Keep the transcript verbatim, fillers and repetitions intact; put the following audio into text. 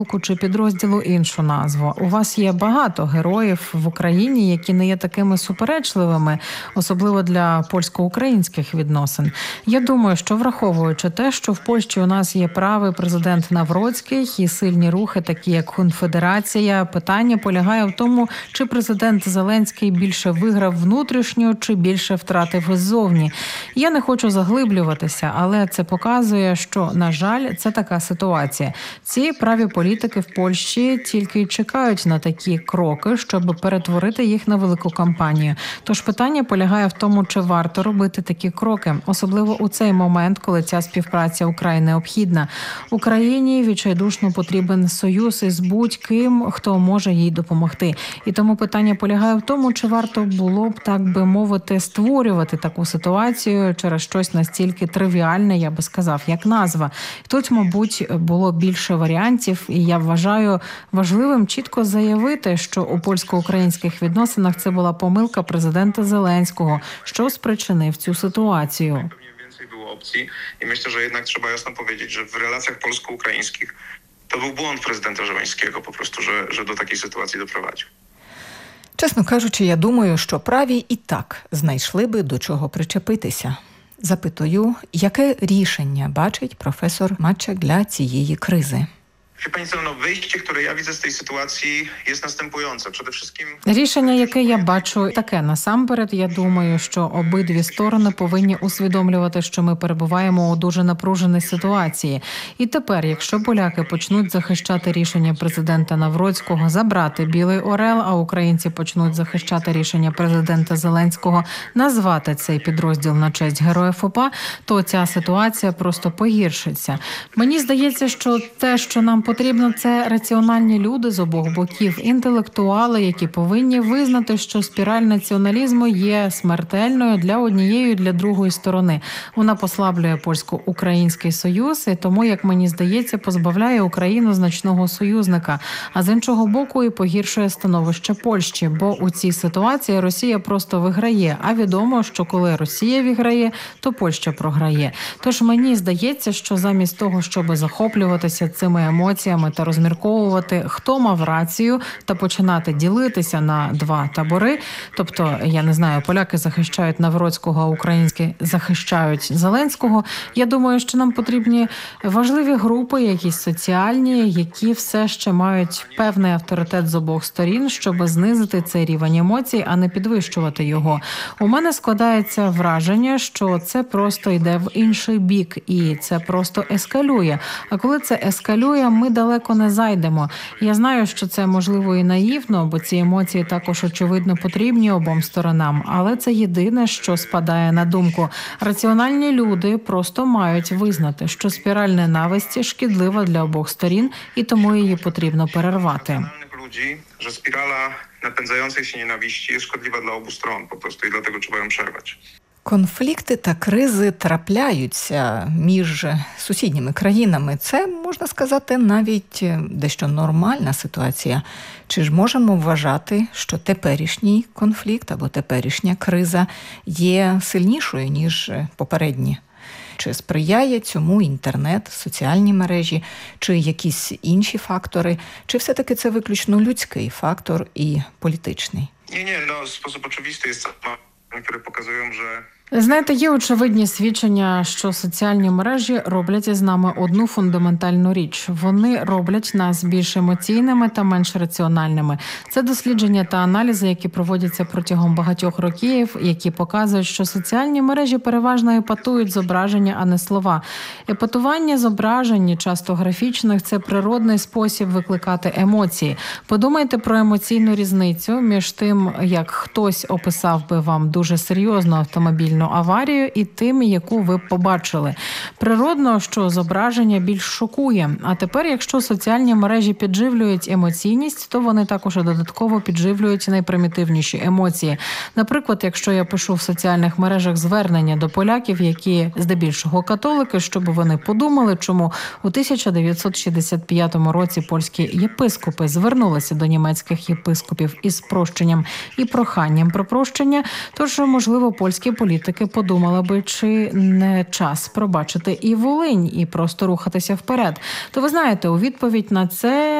чи підрозділу іншу назву. У вас є багато героїв в Україні, які не є такими суперечливими, особливо для польсько-українських відносин. Я думаю, що враховуючи те, що в Польщі у нас є правий президент Навроцький і сильні рухи, такі як Конфедерація, питання полягає в тому, чи президент Зеленський більше виграв внутрішньо, чи більше втратив ззовні. Я не хочу заглиблюватися, але це показує, що, на жаль, це така ситуація. Ці праві політики в Польщі тільки й чекають на такі кроки, щоб перетворити їх на велику кампанію. Тож питання полягає в тому, чи варто робити такі кроки, особливо у цей момент, коли ця співпраця украй необхідна. Україні відчайдушно потрібен союз із будь-ким, хто може їй допомогти. І тому питання полягає в тому, чи варто було б, так би мовити, створювати таку ситуацію через щось настільки тривіальне, я би сказав, як назва. Тут, мабуть, було більше варіантів, і я вважаю важливим чітко заявити, що у польсько-українських відносинах це була помилка президента Зеленського, що спричинив цю ситуацію. Było opcji i myślę, że jednak trzeba jasno powiedzieć, że w relacjach polsko-ukraińskich to był błąd prezydenta Żeleńskiego po prostu, że, że do takiej sytuacji doprowadził. Чесно кажучи, я думаю, що праві і так знайшли би до чого причепитися. Запитую, яке рішення бачить професор Матчак для цієї кризи? Wie Pani co, no wyjście, które ja widzę z tej sytuacji jest następujące. Przede wszystkim... Рішення, яке я бачу, таке. Насамперед, я думаю, що обидві сторони повинні усвідомлювати, що ми перебуваємо у дуже напруженій ситуації. І тепер, якщо поляки почнуть захищати рішення президента Навроцького забрати Білий Орел, а українці почнуть захищати рішення президента Зеленського назвати цей підрозділ на честь Героїв УПА, то ця ситуація просто погіршиться. Мені здається, що те, що нам потрібно, це раціональні люди з обох боків, інтелектуали, які повинні визнати, що спіраль націоналізму є смертельною для однієї і для другої сторони. Вона послаблює польсько-український союз і тому, як мені здається, позбавляє Україну значного союзника, а з іншого боку і погіршує становище Польщі, бо у цій ситуації Росія просто виграє, а відомо, що коли Росія виграє, то Польща програє. Тож мені здається, що замість того, щоб захоплюватися цими емоціями та розмірковувати, хто мав рацію, та починати ділитися на два табори. Тобто, я не знаю, поляки захищають Навроцького, а українські захищають Зеленського. Я думаю, що нам потрібні важливі групи, якісь соціальні, які все ще мають певний авторитет з обох сторін, щоб знизити цей рівень емоцій, а не підвищувати його. У мене складається враження, що це просто йде в інший бік, і це просто ескалює. А коли це ескалює, ми далеко не зайдемо. Я знаю, що це можливо і наївно, бо ці емоції також очевидно потрібні обом сторонам, але це єдине, що спадає на думку. Раціональні люди просто мають визнати, що спіраль ненависті шкідлива для обох сторін, і тому її потрібно перервати. Ludzi, że spirala napędzającej się nienawiści jest szkodliwa dla obu stron po prostu i dlatego trzeba ją przerwać. Конфлікти та кризи трапляються між сусідніми країнами. Це, можна сказати, навіть дещо нормальна ситуація. Чи ж можемо вважати, що теперішній конфлікт або теперішня криза є сильнішою, ніж попередні? Чи сприяє цьому інтернет, соціальні мережі, чи якісь інші фактори? Чи все-таки це виключно людський фактор і політичний? Nie, nie, no w sposób oczywisty jest, które pokazują, że Знаєте, є очевидні свідчення, що соціальні мережі роблять із нами одну фундаментальну річ. Вони роблять нас більш емоційними та менш раціональними. Це дослідження та аналізи, які проводяться протягом багатьох років, які показують, що соціальні мережі переважно епатують зображення, а не слова. Епатування зображень, часто графічних, це природний спосіб викликати емоції. Подумайте про емоційну різницю між тим, як хтось описав би вам дуже серйозну автомобільну аварію і тим, яку ви побачили. Природно, що зображення більш шокує. А тепер, якщо соціальні мережі підживлюють емоційність, то вони також додатково підживлюють найпримітивніші емоції. Наприклад, якщо я пишу в соціальних мережах звернення до поляків, які здебільшого католики, щоб вони подумали, чому у тисяча дев'ятсот шістдесят п'ятому році польські єпископи звернулися до німецьких єпископів із прощенням і проханням про прощення, тож, можливо, польські політики все-таки подумали би, чи не час пробачити і Волинь, і просто рухатися вперед. То ви знаєте, у відповідь на це